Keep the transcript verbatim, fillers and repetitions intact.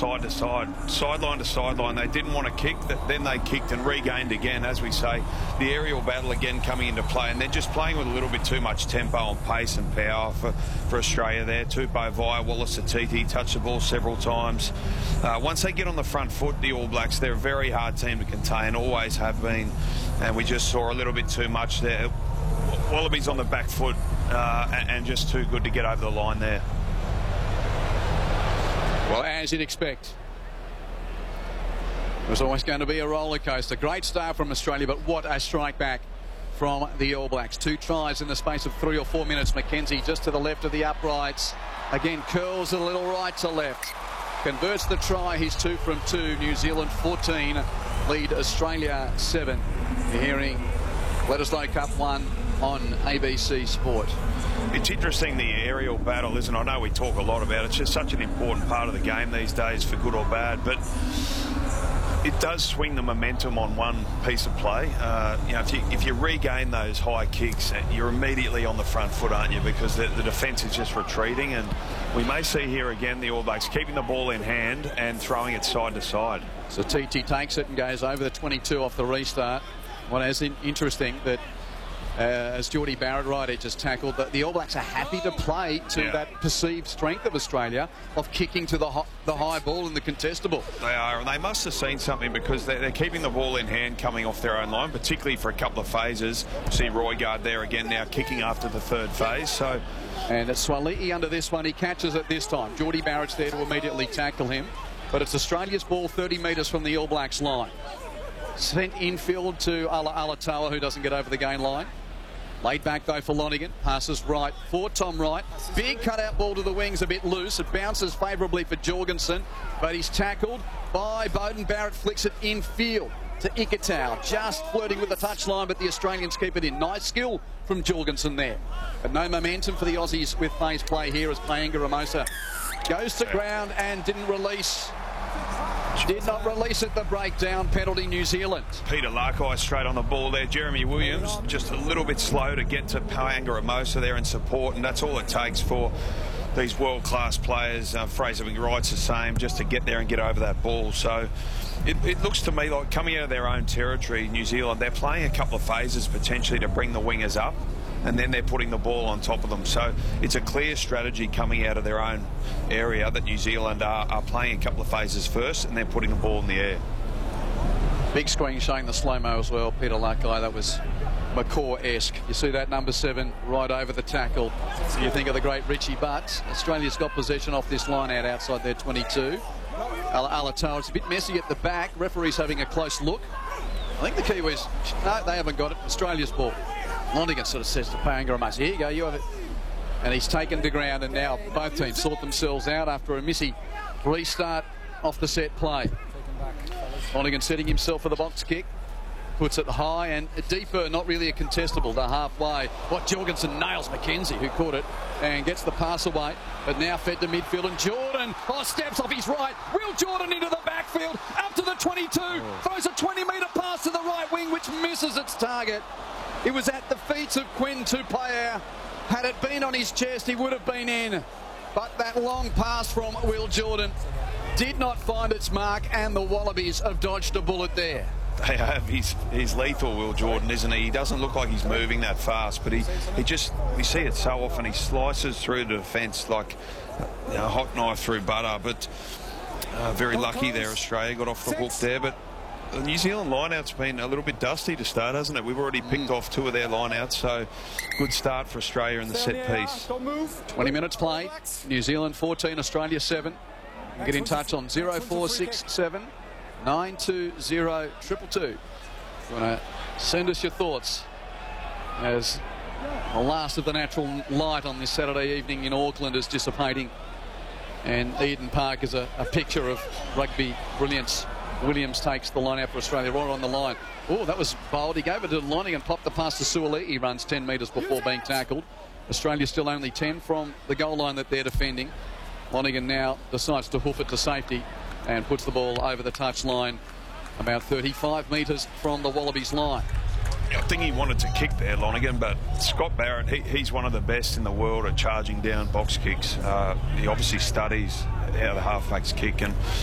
side to side, sideline to sideline. They didn't want to kick, then they kicked and regained again, as we say. The aerial battle again coming into play, and they're just playing with a little bit too much tempo and pace and power for, for Australia there. Tupou Vaya, Wallace Atithi touched the ball several times. Uh, once they get on the front foot, the All Blacks, they're a very hard team to contain, always have been, and we just saw a little bit too much there. Wallabies on the back foot uh, and, and just too good to get over the line there. Well, as you'd expect, it was always going to be a roller coaster. Great start from Australia, but what a strike back from the All Blacks. Two tries in the space of three or four minutes. Mackenzie just to the left of the uprights. Again, curls a little right to left. Converts the try. He's two from two. New Zealand fourteen, lead Australia seven. You're hearing Bledisloe Cup one on A B C Sport. It's interesting, the aerial battle, isn't it? I know we talk a lot about it. It's just such an important part of the game these days, for good or bad, but it does swing the momentum on one piece of play. Uh, you know, if you, if you regain those high kicks, you're immediately on the front foot, aren't you? Because the, the defence is just retreating, and we may see here again the All Blacks keeping the ball in hand and throwing it side to side. So T T takes it and goes over the twenty-two off the restart. What is interesting that Uh, as Jordie Barrett right edge has tackled, that the All Blacks are happy to play to yeah. that perceived strength of Australia of kicking to the, ho the high ball and the contestable. They are, and they must have seen something, because they're, they're keeping the ball in hand coming off their own line, particularly for a couple of phases. See Roigard there again now kicking after the third phase. So, and it's Swali'i under this one. He catches it this time. Jordie Barrett's there to immediately tackle him, but it's Australia's ball thirty metres from the All Blacks line. Sent infield to Ala Alatoa, who doesn't get over the gain line. Laid back though for Lonergan, passes right for Tom Wright. Big cutout ball to the wings, a bit loose. It bounces favourably for Jorgensen, but he's tackled by Beauden. Barrett flicks it infield to Ikitau, just flirting with the touchline, but the Australians keep it in. Nice skill from Jorgensen there, but no momentum for the Aussies with phase play here as Paenga Ramosa goes to ground and didn't release. Did not release at the breakdown. Penalty, New Zealand. Peter Larkeye straight on the ball there. Jeremy Williams just a little bit slow to get to Paenga Ramosa there in support, and that's all it takes for these world-class players. Uh, Fraser McWright's the same, just to get there and get over that ball. So it, it looks to me like coming out of their own territory, New Zealand, they're playing a couple of phases potentially to bring the wingers up, and then they're putting the ball on top of them. So it's a clear strategy coming out of their own area that New Zealand are, are playing a couple of phases first and then putting the ball in the air. Big screen showing the slow-mo as well. Peter Larkeye, that was McCaw-esque. You see that number seven right over the tackle. You think of the great Richie Butt. Australia's got possession off this line out outside their twenty-two. Alatoa, it's a bit messy at the back. Referee's having a close look. I think the Kiwis, no, they haven't got it. Australia's ball. Lonergan sort of says to Paenga Ramosa, here you go, you have it. And he's taken to ground, and now both teams sort themselves out after a missy restart off the set play. Lonergan setting himself for the box kick. Puts it high and deeper, not really a contestable to halfway. What Jorgensen nails Mackenzie, who caught it and gets the pass away, but now fed to midfield, and Jordan oh, steps off his right. Will Jordan into the backfield, up to the twenty-two, oh. Throws a twenty metre pass to the right wing, which misses its target. It was at the feet of Quinn Tupaea. Had it been on his chest, he would have been in. But that long pass from Will Jordan did not find its mark, and the Wallabies have dodged a bullet there. They have. He's, he's lethal, Will Jordan, isn't he? He doesn't look like he's moving that fast, but he, he just, we see it so often. He slices through the defence like you know, a hot knife through butter, but uh, very lucky there, Australia got off the hook there. But the New Zealand line-out's been a little bit dusty to start, hasn't it? We've already picked mm. off two of their line-outs, so good start for Australia in the set piece. twenty minutes played. New Zealand fourteen, Australia seven. Get in touch on zero four six seven nine two zero two two two. You want to send us your thoughts as the last of the natural light on this Saturday evening in Auckland is dissipating, and Eden Park is a, a picture of rugby brilliance. Williams takes the line out for Australia right on the line. Oh, that was bold. He gave it to Lonergan and popped the pass to Suaalii. He runs ten metres before being tackled. Australia still only ten from the goal line that they're defending. Lonergan now decides to hoof it to safety and puts the ball over the touch line about thirty-five metres from the Wallabies line. I think he wanted to kick there, Lonergan, but Scott Barrett, he, he's one of the best in the world at charging down box kicks. Uh, he obviously studies how the halfbacks kick, and